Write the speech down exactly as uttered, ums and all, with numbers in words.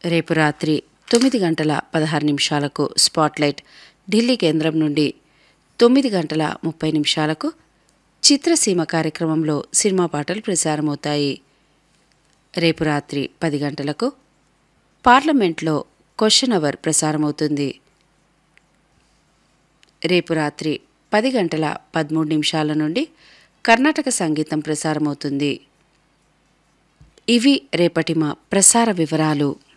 రేపు రాత్రి తొమ్మిది గంటల పదహారు నిమిషాలకు స్పాట్లైట్ ఢిల్లీ కేంద్రం నుండి, తొమ్మిది గంటల ముప్పై నిమిషాలకు చిత్రసీమ కార్యక్రమంలో సినిమా పాటలు ప్రసారమవుతాయి. రేపు రాత్రి పది గంటలకు పార్లమెంట్లో క్వశ్చన్ అవర్ ప్రసారమవుతుంది. రేపు రాత్రి పది గంటల పదమూడు నిమిషాల నుండి కర్ణాటక సంగీతం ప్రసారమవుతుంది. ఇవి రేపటి మా ప్రసార వివరాలు.